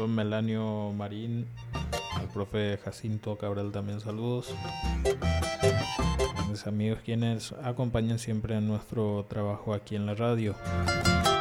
don Melanio Marín, al profe Jacinto Cabral también saludos. Mis amigos quienes acompañan siempre a nuestro trabajo aquí en la radio.